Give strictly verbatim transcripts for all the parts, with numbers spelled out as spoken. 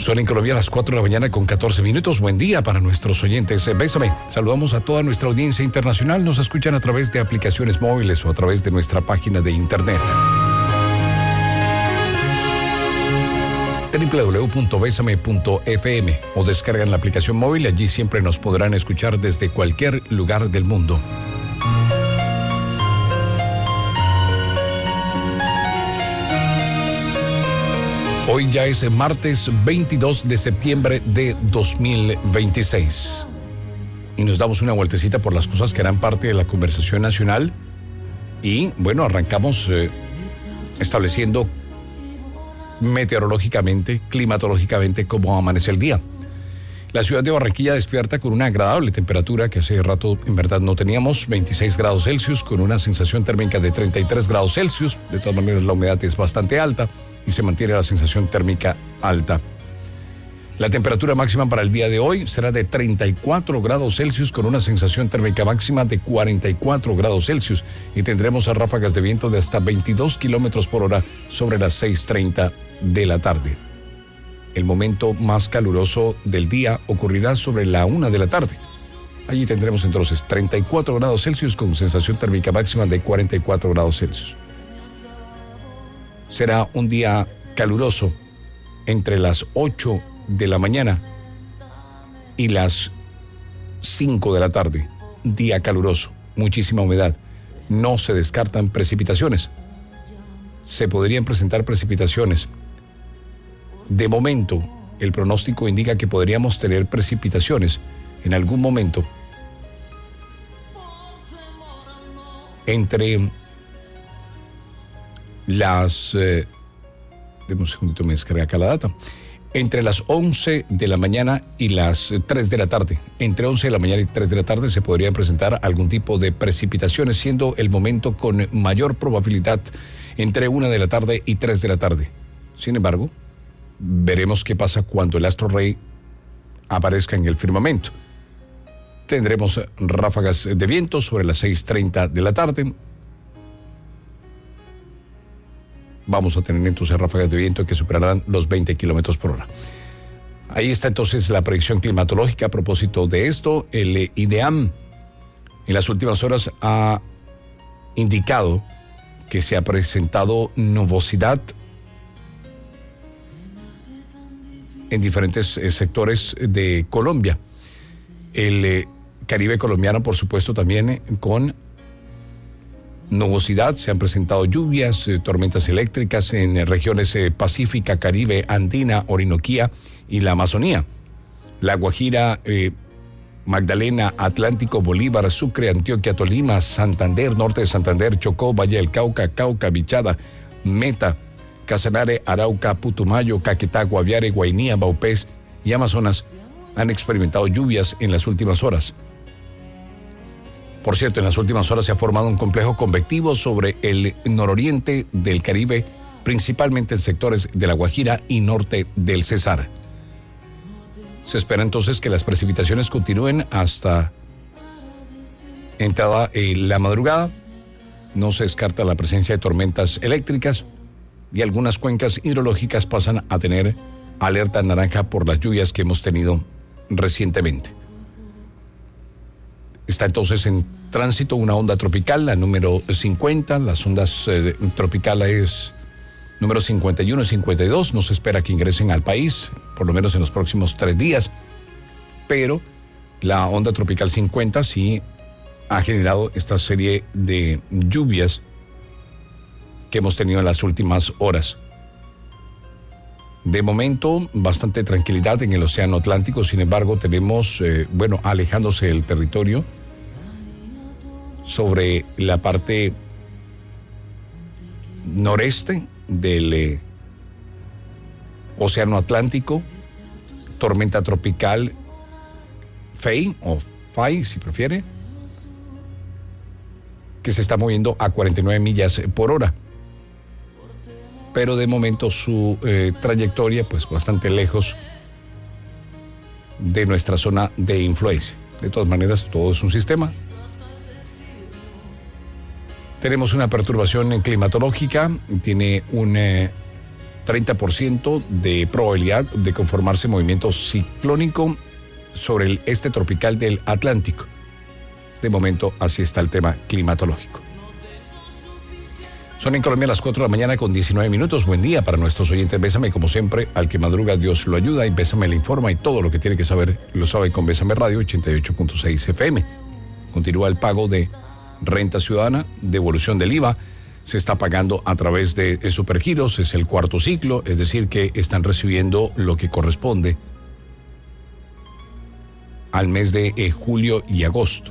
Son en Colombia las cuatro de la mañana con catorce minutos. Buen día para nuestros oyentes. Bésame. Saludamos a toda nuestra audiencia internacional. Nos escuchan a través de aplicaciones móviles o a través de nuestra página de internet. doble u doble u doble u punto besame punto efe eme o descargan la aplicación móvil. Allí siempre nos podrán escuchar desde cualquier lugar del mundo. Hoy ya es martes veintidós de septiembre de dos mil veintiséis y nos damos una vueltecita por las cosas que harán parte de la conversación nacional y bueno, arrancamos eh, estableciendo meteorológicamente, climatológicamente cómo amanece el día. La ciudad de Barranquilla despierta con una agradable temperatura que hace rato en verdad no teníamos, veintiséis grados Celsius con una sensación térmica de treinta y tres grados Celsius. De todas maneras la humedad es bastante alta y se mantiene la sensación térmica alta. La temperatura máxima para el día de hoy será de treinta y cuatro grados Celsius con una sensación térmica máxima de cuarenta y cuatro grados Celsius y tendremos a ráfagas de viento de hasta veintidós kilómetros por hora sobre las seis treinta de la tarde. El momento más caluroso del día ocurrirá sobre la una de la tarde. Allí tendremos entonces treinta y cuatro grados Celsius con sensación térmica máxima de cuarenta y cuatro grados Celsius. Será un día caluroso entre las ocho de la mañana y las cinco de la tarde. Día caluroso, muchísima humedad. No se descartan precipitaciones. Se podrían presentar precipitaciones. De momento, el pronóstico indica que podríamos tener precipitaciones en algún momento entre las... Eh, deme un segundito, me descargué acá la data. Entre las once de la mañana y las tres de la tarde. Entre once de la mañana y tres de la tarde se podrían presentar algún tipo de precipitaciones, siendo el momento con mayor probabilidad entre una de la tarde y tres de la tarde. Sin embargo, veremos qué pasa cuando el astro rey aparezca en el firmamento. Tendremos ráfagas de viento sobre las seis treinta de la tarde. Vamos a tener entonces ráfagas de viento que superarán los veinte kilómetros por hora. Ahí está entonces la predicción climatológica. A propósito de esto, el IDEAM en las últimas horas ha indicado que se ha presentado nubosidad en diferentes eh, sectores de Colombia. El eh, Caribe colombiano, por supuesto, también eh, con nubosidad. Se han presentado lluvias, eh, tormentas eléctricas en eh, regiones eh, Pacífica, Caribe, Andina, Orinoquía y la Amazonía. La Guajira, eh, Magdalena, Atlántico, Bolívar, Sucre, Antioquia, Tolima, Santander, norte de Santander, Chocó, Valle del Cauca, Cauca, Bichada, Meta, Casanare, Arauca, Putumayo, Caquetá, Guaviare, Guainía, Baupés y Amazonas han experimentado lluvias en las últimas horas. Por cierto, en las últimas horas se ha formado un complejo convectivo sobre el nororiente del Caribe, principalmente en sectores de La Guajira y norte del Cesar. Se espera entonces que las precipitaciones continúen hasta entrada en la madrugada. No se descarta la presencia de tormentas eléctricas y algunas cuencas hidrológicas pasan a tener alerta naranja por las lluvias que hemos tenido recientemente. Está entonces en tránsito una onda tropical, la número cincuenta. Las ondas eh, tropicales número cincuenta y uno y cincuenta y dos. No se espera que ingresen al país, por lo menos en los próximos tres días. Pero la onda tropical cincuenta sí ha generado esta serie de lluvias que hemos tenido en las últimas horas. De momento, bastante tranquilidad en el Océano Atlántico. Sin embargo, tenemos, eh, bueno, alejándose del territorio sobre la parte noreste del eh, Océano Atlántico, tormenta tropical Fay, o Fay, si prefiere, que se está moviendo a cuarenta y nueve millas por hora. Pero de momento su eh, trayectoria, pues bastante lejos de nuestra zona de influencia. De todas maneras, todo es un sistema. Tenemos una perturbación climatológica, tiene un eh, treinta por ciento de probabilidad de conformarse movimiento ciclónico sobre el este tropical del Atlántico. De momento, así está el tema climatológico. Son en Colombia las cuatro de la mañana con diecinueve minutos. Buen día para nuestros oyentes. Bésame, como siempre, al que madruga Dios lo ayuda, y Bésame le informa, y todo lo que tiene que saber lo sabe con Bésame Radio ochenta y ocho punto seis F M. Continúa el pago de renta ciudadana, devolución del I V A. Se está pagando a través de, de Supergiros, es el cuarto ciclo, es decir, que están recibiendo lo que corresponde al mes de eh, julio y agosto.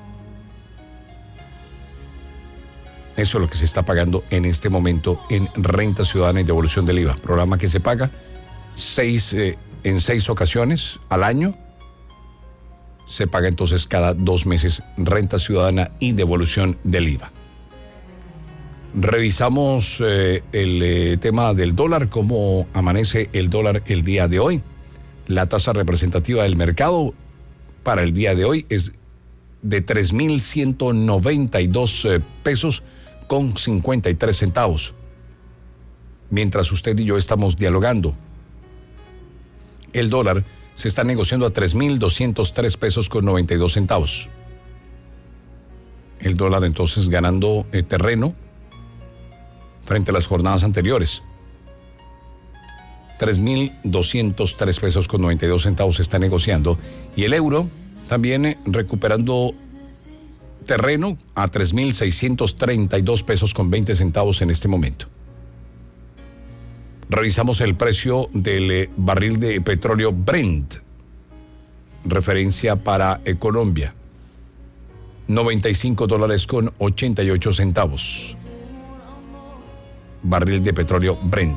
Eso es lo que se está pagando en este momento en renta ciudadana y devolución del I V A. Programa que se paga seis, eh, en seis ocasiones al año. Se paga entonces cada dos meses renta ciudadana y devolución del I V A. Revisamos eh, el eh, tema del dólar, cómo amanece el dólar el día de hoy. La tasa representativa del mercado para el día de hoy es de tres mil ciento noventa y dos eh, pesos con cincuenta y tres centavos. Mientras usted y yo estamos dialogando, el dólar se está negociando a tres mil doscientos tres pesos con noventa y dos centavos. El dólar entonces ganando eh, terreno frente a las jornadas anteriores. tres mil doscientos tres pesos con noventa y dos centavos se está negociando, y el euro también eh, recuperando terreno a tres mil seiscientos treinta y dos pesos con veinte centavos en este momento. Revisamos el precio del eh, barril de petróleo Brent, referencia para eh, Colombia, noventa y cinco dólares con ochenta y ocho centavos. Barril de petróleo Brent.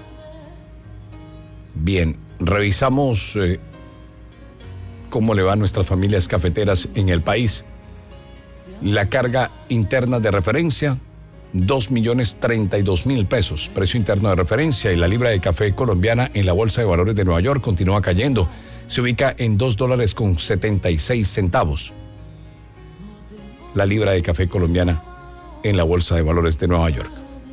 Bien, revisamos eh, cómo le va a nuestras familias cafeteras en el país. La carga interna de referencia, dos millones treinta y dos mil pesos, precio interno de referencia, y la libra de café colombiana en la Bolsa de Valores de Nueva York continúa cayendo. Se ubica en dos dólares con setenta y seis centavos. La libra de café colombiana en la Bolsa de Valores de Nueva York.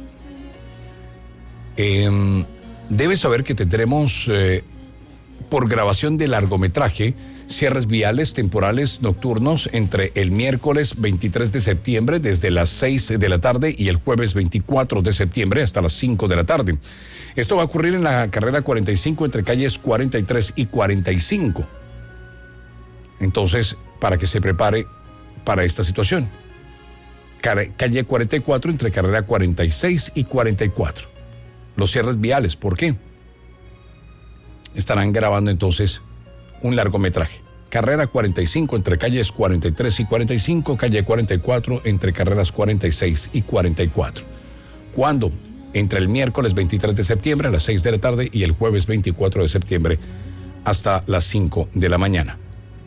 Eh, debes saber que tendremos eh, por grabación de largometraje cierres viales temporales nocturnos entre el miércoles veintitrés de septiembre desde las seis de la tarde y el jueves veinticuatro de septiembre hasta las cinco de la tarde. Esto va a ocurrir en la carrera cuarenta y cinco entre calles cuarenta y tres y cuarenta y cinco. Entonces, para que se prepare para esta situación. Calle cuarenta y cuatro entre carrera cuarenta y seis y cuarenta y cuatro. Los cierres viales, ¿por qué? Estarán grabando entonces un largometraje. Carrera cuarenta y cinco entre calles cuarenta y tres y cuarenta y cinco, calle cuarenta y cuatro entre carreras cuarenta y seis y cuarenta y cuatro. ¿Cuándo? Entre el miércoles veintitrés de septiembre a las seis de la tarde y el jueves veinticuatro de septiembre hasta las cinco de la mañana.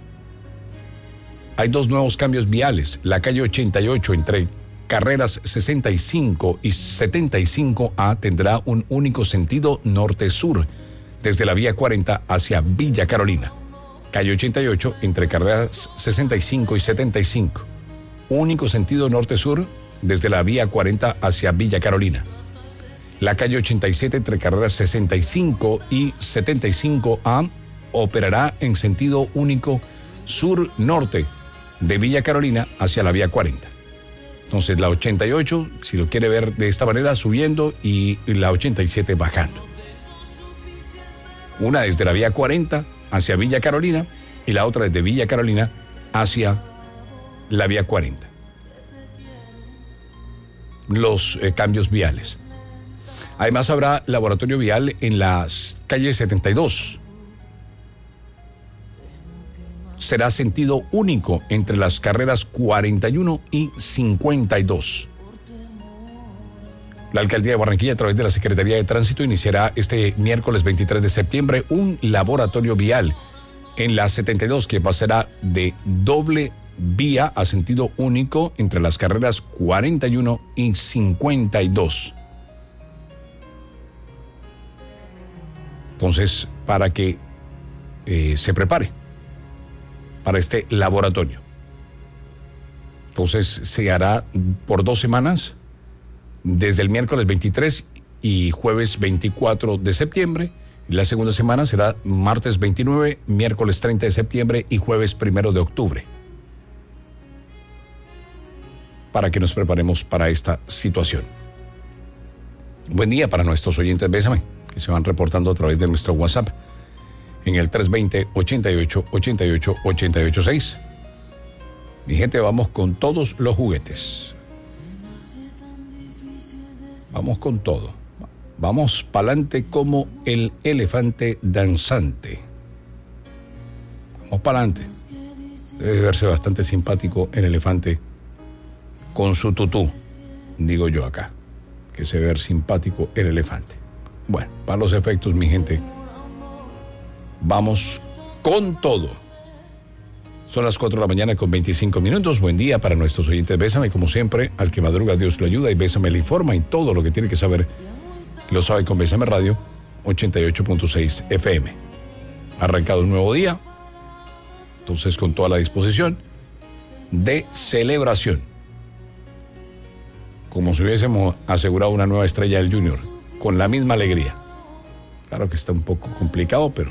Hay dos nuevos cambios viales. La calle ochenta y ocho entre carreras sesenta y cinco y setenta y cinco A tendrá un único sentido norte-sur desde la vía cuarenta hacia Villa Carolina. Calle ochenta y ocho entre carreras sesenta y cinco y setenta y cinco. Único sentido norte-sur desde la vía cuarenta hacia Villa Carolina. La calle ochenta y siete entre carreras sesenta y cinco y setenta y cinco A operará en sentido único sur-norte de Villa Carolina hacia la vía cuarenta. Entonces la ochenta y ocho, si lo quiere ver de esta manera, subiendo, y la ochenta y siete bajando. Una desde la vía cuarenta hacia Villa Carolina y la otra desde Villa Carolina hacia la vía cuarenta. Los eh, cambios viales. Además habrá laboratorio vial en la calle setenta y dos. Será sentido único entre las carreras cuarenta y uno y cincuenta y dos. La Alcaldía de Barranquilla, a través de la Secretaría de Tránsito, iniciará este miércoles veintitrés de septiembre un laboratorio vial en la setenta y dos que pasará de doble vía a sentido único entre las carreras cuarenta y uno y cincuenta y dos. Entonces, para que eh, se prepare para este laboratorio. Entonces, se hará por dos semanas, desde el miércoles veintitrés y jueves veinticuatro de septiembre. Y la segunda semana será martes veintinueve, miércoles treinta de septiembre y jueves primero de octubre. Para que nos preparemos para esta situación. Buen día para nuestros oyentes Bésame, que se van reportando a través de nuestro WhatsApp en el tres dos cero, ochenta y ocho, ochenta y ocho, ochenta y ocho seis. Mi gente, vamos con todos los juguetes. Vamos con todo. Vamos pa'lante como el elefante danzante. Vamos pa'lante. Debe verse bastante simpático el elefante con su tutú, digo yo acá. Que se ve ver simpático el elefante. Bueno, para los efectos, mi gente, vamos con todo. Son las cuatro de la mañana con veinticinco minutos. Buen día para nuestros oyentes. Bésame, como siempre, al que madruga Dios lo ayuda y Bésame le informa y todo lo que tiene que saber lo sabe con Bésame Radio ochenta y ocho punto seis F M. Arrancado un nuevo día, entonces con toda la disposición de celebración. Como si hubiésemos asegurado una nueva estrella del Junior, con la misma alegría. Claro que está un poco complicado, pero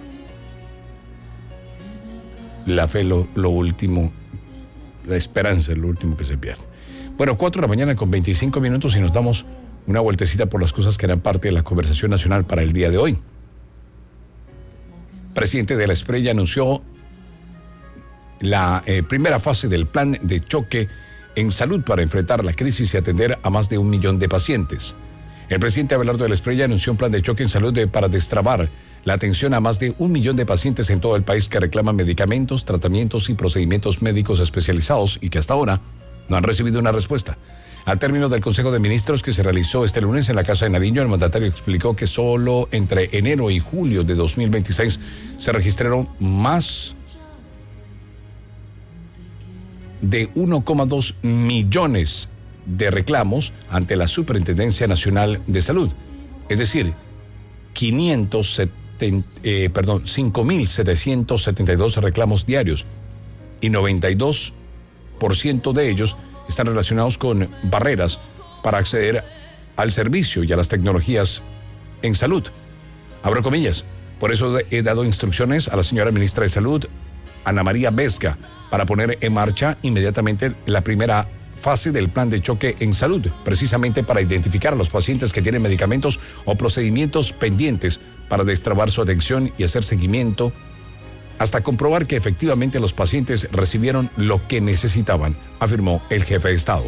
la fe lo, lo último, la esperanza es lo último que se pierde. Bueno, cuatro de la mañana con veinticinco minutos y nos damos una vueltecita por las cosas que eran parte de la conversación nacional para el día de hoy. El presidente de la Espriella anunció la eh, primera fase del plan de choque en salud para enfrentar la crisis y atender a más de un millón de pacientes. El presidente Abelardo de la Espriella anunció un plan de choque en salud de, para destrabar la atención a más de un millón de pacientes en todo el país que reclaman medicamentos, tratamientos y procedimientos médicos especializados y que hasta ahora no han recibido una respuesta. Al término del Consejo de Ministros que se realizó este lunes en la Casa de Nariño, el mandatario explicó que solo entre enero y julio de dos mil veintiséis se registraron más de uno coma dos millones de reclamos ante la Superintendencia Nacional de Salud. Es decir, quinientos setenta, eh, perdón, cinco mil setecientos setenta y dos reclamos diarios y noventa y dos por ciento de ellos están relacionados con barreras para acceder al servicio y a las tecnologías en salud. Abro comillas. Por eso he dado instrucciones a la señora ministra de Salud, Ana María Vesga, para poner en marcha inmediatamente la primera fase del plan de choque en salud, precisamente para identificar a los pacientes que tienen medicamentos o procedimientos pendientes para destrabar su atención y hacer seguimiento hasta comprobar que efectivamente los pacientes recibieron lo que necesitaban, afirmó el jefe de Estado.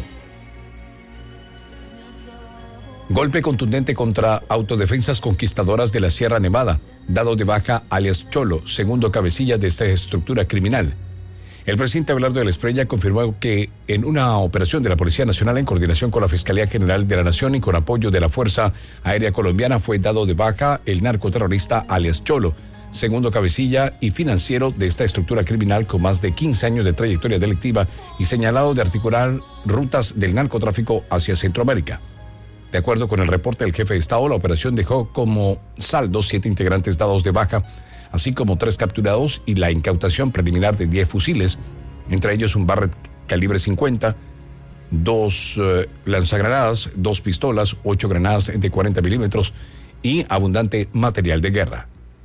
Golpe contundente contra Autodefensas Conquistadoras de la Sierra Nevada, dado de baja alias Cholo, segundo cabecilla de esta estructura criminal. El presidente Abelardo de la Espriella confirmó que en una operación de la Policía Nacional en coordinación con la Fiscalía General de la Nación y con apoyo de la Fuerza Aérea Colombiana fue dado de baja el narcoterrorista alias Cholo, segundo cabecilla y financiero de esta estructura criminal con más de quince años de trayectoria delictiva y señalado de articular rutas del narcotráfico hacia Centroamérica. De acuerdo con el reporte del jefe de Estado, la operación dejó como saldo siete integrantes dados de baja, así como tres capturados y la incautación preliminar de diez fusiles, entre ellos un Barrett calibre cincuenta, dos eh, lanzagranadas, dos pistolas, ocho granadas de cuarenta milímetros y abundante material de guerra.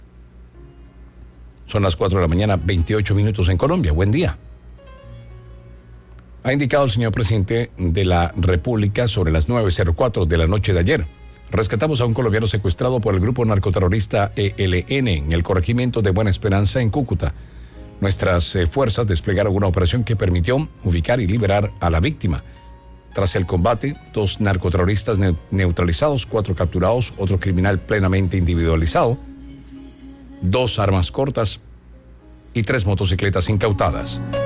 Son las cuatro de la mañana, veintiocho minutos en Colombia. Buen día. Ha indicado el señor presidente de la República sobre las nueve cero cuatro de la noche de ayer. Rescatamos a un colombiano secuestrado por el grupo narcoterrorista E L N en el corregimiento de Buena Esperanza en Cúcuta. Nuestras eh, fuerzas desplegaron una operación que permitió ubicar y liberar a la víctima. Tras el combate, dos narcoterroristas ne- neutralizados, cuatro capturados, otro criminal plenamente individualizado, dos armas cortas y tres motocicletas incautadas.